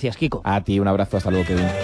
Gracias, Kiko. A ti, un abrazo, hasta luego, Kevin.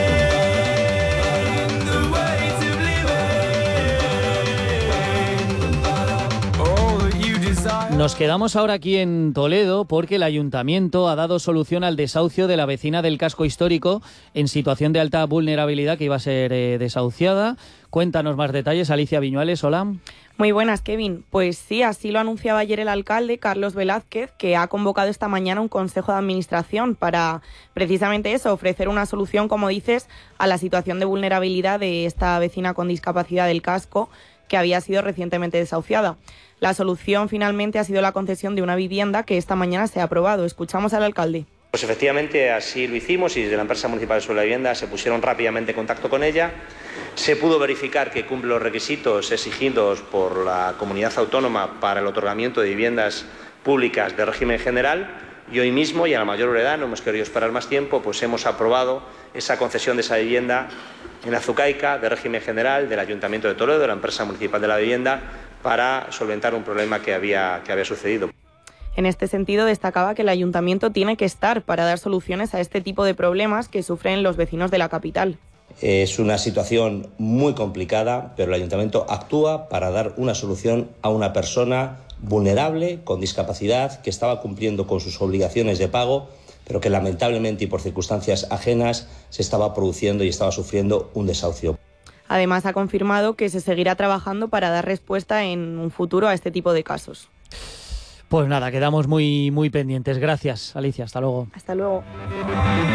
Nos quedamos ahora aquí en Toledo porque el ayuntamiento ha dado solución al desahucio de la vecina del casco histórico en situación de alta vulnerabilidad que iba a ser desahuciada. Cuéntanos más detalles, Alicia Viñuales, hola. Muy buenas, Kevin. Pues sí, así lo anunciaba ayer el alcalde, Carlos Velázquez, que ha convocado esta mañana un consejo de administración para precisamente eso, ofrecer una solución, como dices, a la situación de vulnerabilidad de esta vecina con discapacidad del casco que había sido recientemente desahuciada. La solución finalmente ha sido la concesión de una vivienda que esta mañana se ha aprobado. Escuchamos al alcalde. Pues efectivamente así lo hicimos y desde la empresa municipal de Suelo de Vivienda se pusieron rápidamente en contacto con ella. Se pudo verificar que cumple los requisitos exigidos por la comunidad autónoma para el otorgamiento de viviendas públicas de régimen general y hoy mismo, y a la mayor brevedad, no hemos querido esperar más tiempo, pues hemos aprobado esa concesión de esa vivienda en la Azucaica de régimen general del Ayuntamiento de Toledo, de la empresa municipal de la vivienda, para solventar un problema que había sucedido. En este sentido, destacaba que el ayuntamiento tiene que estar para dar soluciones a este tipo de problemas que sufren los vecinos de la capital. Es una situación muy complicada, pero el ayuntamiento actúa para dar una solución a una persona vulnerable, con discapacidad, que estaba cumpliendo con sus obligaciones de pago, pero que lamentablemente y por circunstancias ajenas se estaba produciendo y estaba sufriendo un desahucio. Además, ha confirmado que se seguirá trabajando para dar respuesta en un futuro a este tipo de casos. Pues nada, quedamos muy pendientes. Gracias, Alicia. Hasta luego. Hasta luego.